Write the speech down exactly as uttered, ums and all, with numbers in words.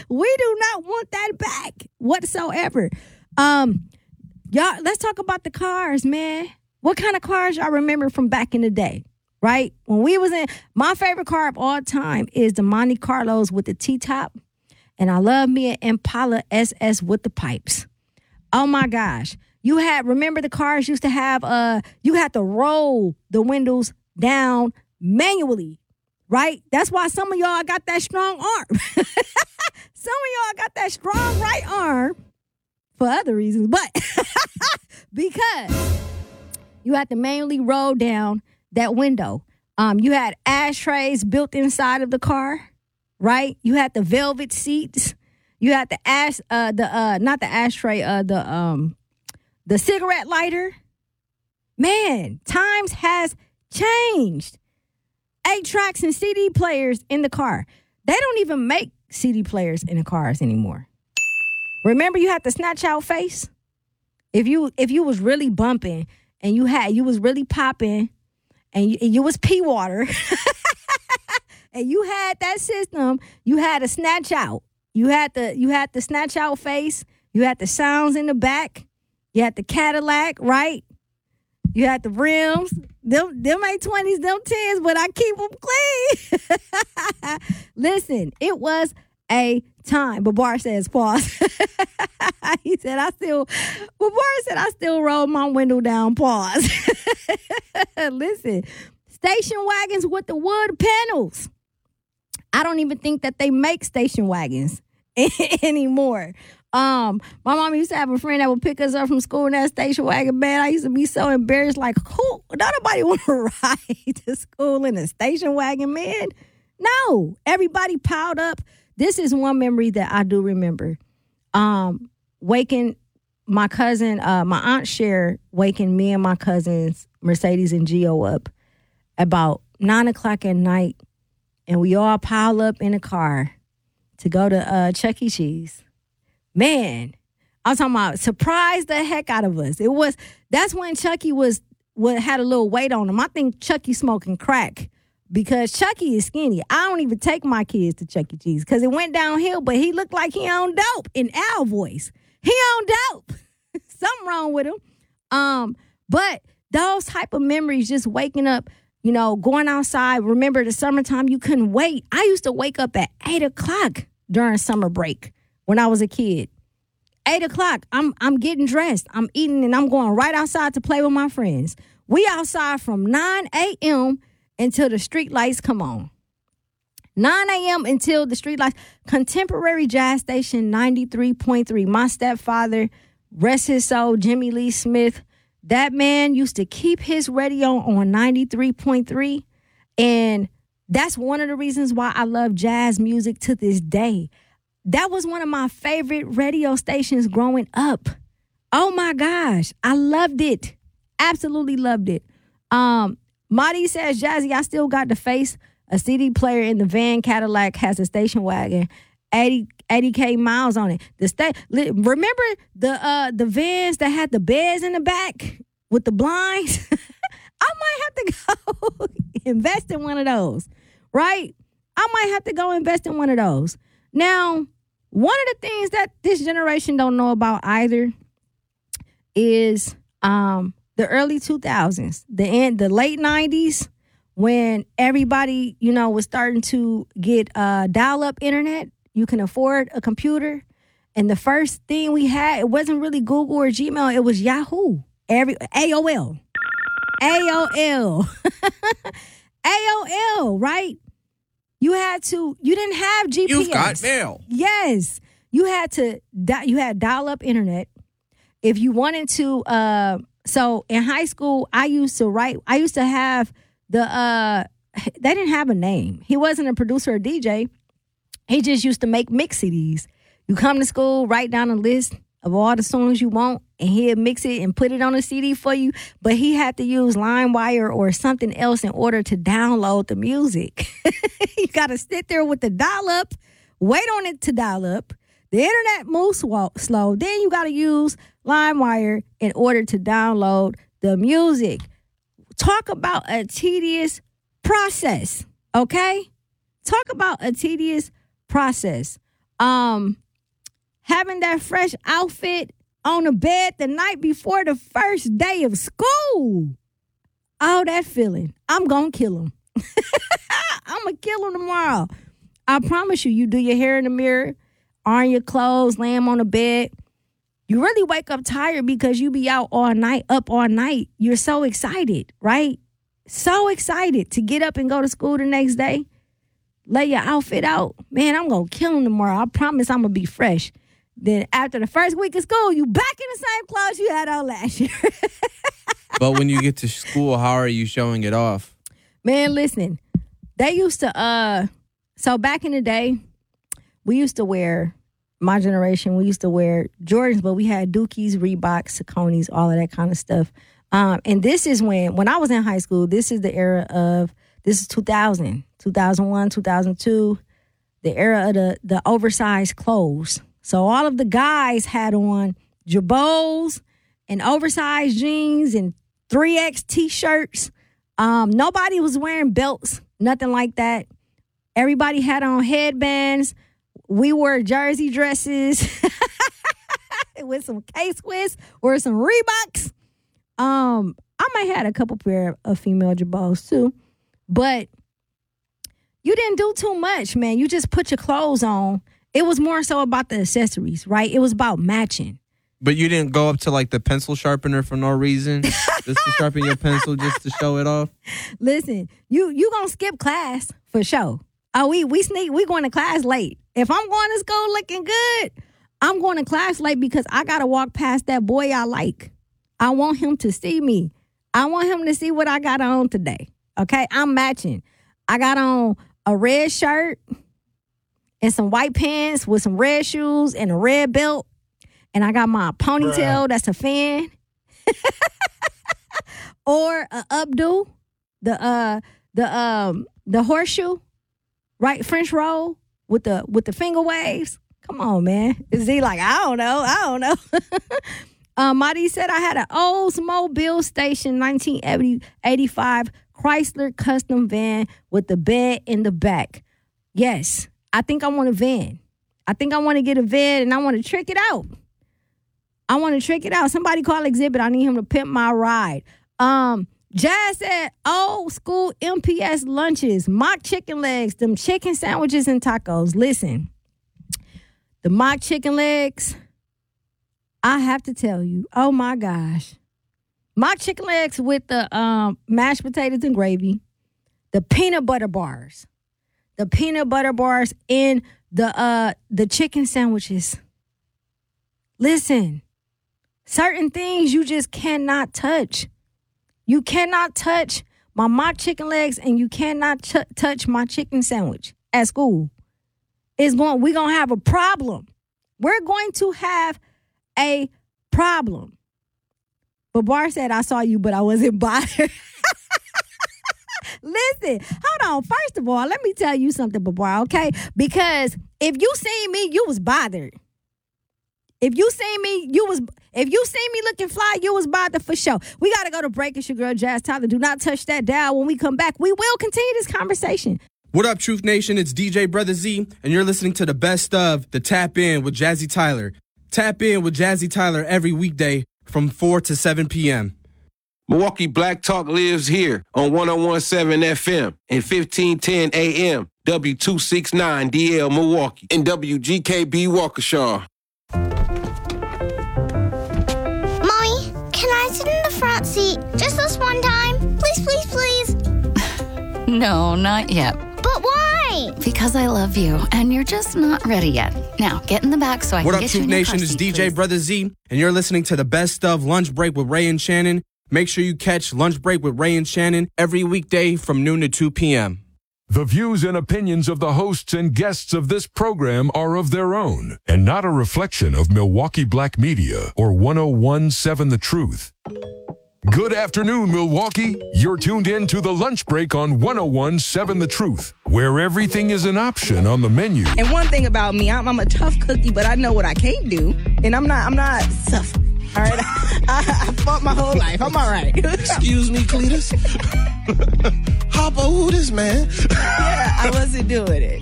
We do not want that back whatsoever. Um, y'all, let's talk about the cars, man. What kind of cars y'all remember from back in the day, right? When we was in, my favorite car of all time is the Monte Carlos with the T-top. And I love me an Impala S S with the pipes. Oh, my gosh. You had, remember the cars used to have, uh, you had to roll the windows down manually, right? That's why some of y'all got that strong arm. Some of y'all got that strong right arm for other reasons, but because you had to manually roll down that window. Um, you had ashtrays built inside of the car, right? You had the velvet seats. You had the ash, uh, the uh, not the ashtray, uh, the um, the cigarette lighter. Man, times has changed. Eight tracks and C D players in the car. They don't even make C D players in the cars anymore. Remember, you had the snatch out face. If you if you was really bumping and you had you was really popping, and you, and you was pee water, and you had that system, you had a snatch out. You had the you had the snatch out face. You had the sounds in the back. You had the Cadillac, right? You had the rims. Them them ain't twenties, them tens, but I keep them clean. Listen, it was a time. Babar says pause. He said I still. Babar said I still roll my window down. Pause. Listen, station wagons with the wood panels. I don't even think that they make station wagons anymore. Um, my mom used to have a friend that would pick us up from school in that station wagon. Man, I used to be so embarrassed. Like, who? Not nobody want to ride to school in a station wagon, man. No, everybody piled up. This is one memory that I do remember. Um, waking my cousin, uh, my aunt Cher, waking me and my cousins, Mercedes and Gio, up about nine o'clock at night, and we all pile up in a car to go to uh, Chuck E. Cheese. Man, I'm talking about surprised the heck out of us. It was that's when Chucky was what had a little weight on him. I think Chucky smoking crack because Chucky is skinny. I don't even take my kids to Chuck E. Cheese because it went downhill, but he looked like he on dope in our voice. He on dope. Something wrong with him. Um, but those type of memories, just waking up, you know, going outside. Remember the summertime, you couldn't wait. I used to wake up at eight o'clock during summer break. When I was a kid, eight o'clock, I'm I'm getting dressed, I'm eating, and I'm going right outside to play with my friends. We outside from nine a.m. until the street lights come on. nine a.m. until the street lights. Contemporary Jazz Station ninety-three point three. My stepfather, rest his soul, Jimmy Lee Smith, that man used to keep his radio on ninety-three point three. And that's one of the reasons why I love jazz music to this day. That was one of my favorite radio stations growing up. Oh, my gosh. I loved it. Absolutely loved it. Um, Marty says, Jazzy, I still got the face. A C D player in the van. Cadillac has a station wagon. eighty, eighty K miles on it. The sta- Remember the uh, the vans that had the beds in the back with the blinds? I might have to go invest in one of those, right? I might have to go invest in one of those. Now, one of the things that this generation don't know about either is um, the early two thousands, the end, the late nineties, when everybody, you know, was starting to get uh, dial-up internet. You can afford a computer. And the first thing we had, it wasn't really Google or Gmail. It was Yahoo. Every A O L. A O L. A O L, right? You had to, you didn't have G P S. You've got mail. Yes. You had to, you had dial-up internet. If you wanted to, uh, so in high school, I used to write, I used to have the, uh, they didn't have a name. He wasn't a producer or D J. He just used to make mix C Ds. You come to school, write down a list of all the songs you want, and he'll mix it and put it on a C D for you. But he had to use LimeWire or something else in order to download the music. You got to sit there with the dial-up, wait on it to dial up. The internet moves slow. Then you got to use LimeWire in order to download the music. Talk about a tedious process, okay? Talk about a tedious process. Um, having that fresh outfit on the bed the night before the first day of school. Oh, that feeling. I'm going to kill him. I'm going to kill him tomorrow. I promise you, you do your hair in the mirror, iron your clothes, lay them on the bed. You really wake up tired because you be out all night, up all night. You're so excited, right? So excited to get up and go to school the next day. Lay your outfit out. Man, I'm going to kill him tomorrow. I promise I'm going to be fresh. Then after the first week of school, you back in the same clothes you had on last year. But when you get to school, how are you showing it off? Man, listen. They used to, uh, so back in the day, we used to wear, my generation, we used to wear Jordans, but we had Dookies, Reeboks, Sauconys, all of that kind of stuff. Um, and this is when, when I was in high school, this is the era of, this is two thousand, two thousand one, two thousand two, the era of the, the oversized clothes. So all of the guys had on Jabos and oversized jeans and three X T-shirts. Um, nobody was wearing belts, nothing like that. Everybody had on headbands. We wore jersey dresses with some K-Swiss or some Reeboks. Um, I might have had a couple pair of female Jabos too, but you didn't do too much, man. You just put your clothes on. It was more so about the accessories, right? It was about matching. But you didn't go up to like the pencil sharpener for no reason? Just to sharpen your pencil, just to show it off? Listen, you you gonna skip class for sure. Oh, we we sneak, we going to class late. If I'm going to school looking good, I'm going to class late because I gotta walk past that boy I like. I want him to see me. I want him to see what I got on today. Okay, I'm matching. I got on a red shirt and some white pants with some red shoes and a red belt. And I got my ponytail, Bruh. That's a fan. Or a updo, the uh the um the horseshoe, right? French roll with the with the finger waves. Come on, man. Is he like, I don't know, I don't know. um, Marty said I had an Oldsmobile Station nineteen eighty-five Chrysler custom van with the bed in the back. Yes, I think I want a van. I think I want to get a van and I want to trick it out. I want to trick it out. Somebody call Exhibit. I need him to pimp my ride. Um, Jazz said old school M P S lunches, mock chicken legs, them chicken sandwiches and tacos. Listen, the mock chicken legs, I have to tell you, oh my gosh. Mock chicken legs with the um, mashed potatoes and gravy, the peanut butter bars, the peanut butter bars in the uh, the chicken sandwiches. Listen, certain things you just cannot touch. You cannot touch my mock chicken legs and you cannot ch- touch my chicken sandwich at school. It's going, we're going to have a problem. We're going to have a problem. But Bar said, I saw you, but I wasn't bothered. Listen, hold on. First of all, let me tell you something, Babar, okay? Because if you seen me, you was bothered. If you seen me, you was, if you seen me looking fly, you was bothered for sure. We got to go to break. It's your girl, Jazz Tyler. Do not touch that dial. When we come back, we will continue this conversation. What up, Truth Nation? It's D J Brother Z, and you're listening to the best of the Tap In with Jazzy Tyler. Tap In with Jazzy Tyler every weekday from four to seven p.m. Milwaukee Black Talk lives here on one oh one point seven F M and fifteen ten A M, W two sixty-nine D L Milwaukee, and W G K B Waukesha. Mommy, can I sit in the front seat just this one time? Please, please, please. No, not yet. But why? Because I love you, and you're just not ready yet. Now, get in the back so I what can up, get you Truth in your Nation? car It's seat, D J please. Brother Z, and you're listening to the best of Lunch Break with Ray and Shannon. Make sure you catch Lunch Break with Ray and Shannon every weekday from noon to two p.m. The views and opinions of the hosts and guests of this program are of their own and not a reflection of Milwaukee Black Media or one oh one point seven The Truth. Good afternoon, Milwaukee. You're tuned in to the Lunch Break on one oh one point seven The Truth, where everything is an option on the menu. And one thing about me, I'm, I'm a tough cookie, but I know what I can't do, and I'm not. I'm not suffering. All right, I, I fought my whole life. I'm all right. Excuse me, Cletus. Hopper, who this man? Yeah, I wasn't doing it.